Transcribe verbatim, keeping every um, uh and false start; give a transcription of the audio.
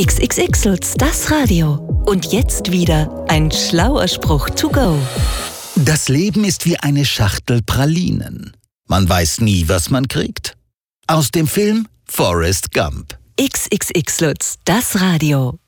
X X X Lutz, das Radio. Und jetzt wieder ein schlauer Spruch to go. Das Leben ist wie eine Schachtel Pralinen. Man weiß nie, was man kriegt. Aus dem Film Forrest Gump. X X X Lutz, das Radio.